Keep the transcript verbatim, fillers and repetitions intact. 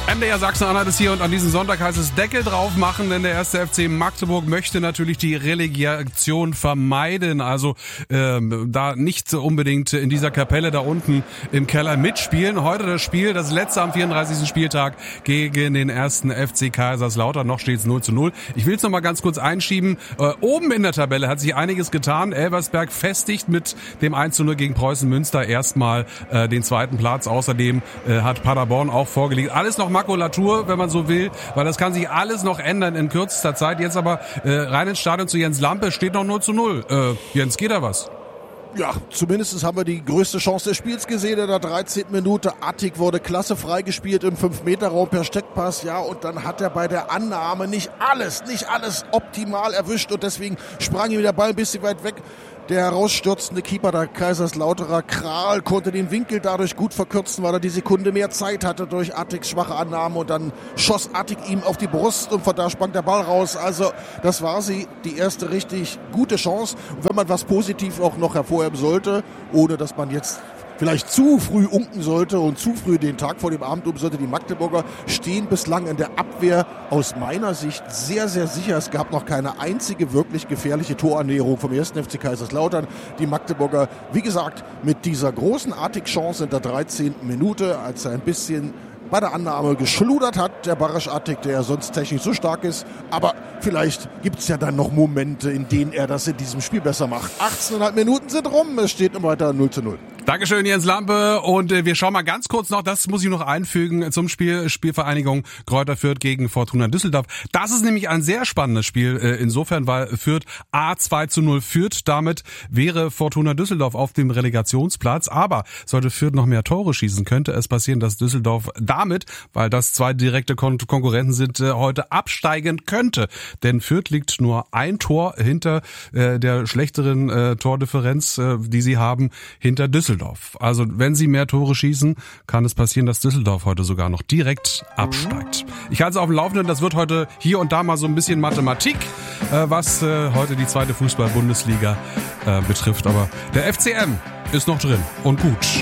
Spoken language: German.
M D R Sachsen-Anhalt ist hier und an diesem Sonntag heißt es Deckel drauf machen, denn der erste F C Magdeburg möchte natürlich die Relegation vermeiden. Also ähm, da nicht unbedingt in dieser Kapelle da unten im Keller mitspielen. Heute das Spiel, das letzte am vierunddreißigsten Spieltag gegen den ersten F C Kaiserslautern. Noch steht es null zu null. Ich will es noch mal ganz kurz einschieben. Äh, oben in der Tabelle hat sich einiges getan. Elversberg festigt mit dem eins zu null gegen Preußen Münster erstmal äh, den zweiten Platz. Außerdem äh, hat Paderborn auch vorgelegt. Alles noch Makulatur, wenn man so will, weil das kann sich alles noch ändern in kürzester Zeit. Jetzt aber äh, rein ins Stadion zu Jens Lampe, steht noch null zu null. Äh, Jens, geht da was? Ja, zumindest haben wir die größte Chance des Spiels gesehen in der dreizehnten Minute. Attik wurde klasse freigespielt im fünf Meter Raum per Steckpass, ja, und dann hat er bei der Annahme nicht alles, nicht alles optimal erwischt und deswegen sprang ihm der Ball ein bisschen weit weg. Der herausstürzende Keeper der Kaiserslauterer Kral konnte den Winkel dadurch gut verkürzen, weil er die Sekunde mehr Zeit hatte durch Attiks schwache Annahme und dann schoss Attik ihm auf die Brust und von da sprang der Ball raus. Also das war sie, die erste richtig gute Chance. Und wenn man was positiv auch noch hervorheben sollte, ohne dass man jetzt vielleicht zu früh unken sollte und zu früh den Tag vor dem Abend um sollte, die Magdeburger stehen bislang in der Abwehr aus meiner Sicht sehr, sehr sicher. Es gab noch keine einzige wirklich gefährliche Torannäherung vom ersten F C Kaiserslautern. Die Magdeburger, wie gesagt, mit dieser großen Attik-Chance in der dreizehnten Minute, als er ein bisschen bei der Annahme geschludert hat, der Barasch Attik, der sonst technisch so stark ist. Aber vielleicht gibt es ja dann noch Momente, in denen er das in diesem Spiel besser macht. achtzehneinhalb Minuten sind rum, es steht immer weiter null zu null. Dankeschön, Jens Lampe. Und äh, wir schauen mal ganz kurz noch, das muss ich noch einfügen, zum Spiel Spielvereinigung Greuther Fürth gegen Fortuna Düsseldorf. Das ist nämlich ein sehr spannendes Spiel, äh, insofern, weil Fürth A zwei zu null führt. Damit wäre Fortuna Düsseldorf auf dem Relegationsplatz. Aber sollte Fürth noch mehr Tore schießen, könnte es passieren, dass Düsseldorf damit, weil das zwei direkte Kon- Konkurrenten sind, äh, heute absteigen könnte. Denn Fürth liegt nur ein Tor hinter äh, der schlechteren äh, Tordifferenz, äh, die sie haben, hinter Düsseldorf. Also wenn sie mehr Tore schießen, kann es passieren, dass Düsseldorf heute sogar noch direkt absteigt. Ich halte es auf dem Laufenden, das wird heute hier und da mal so ein bisschen Mathematik, äh, was äh, heute die zweite Fußball-Bundesliga äh, betrifft. Aber der F C M ist noch drin und gut.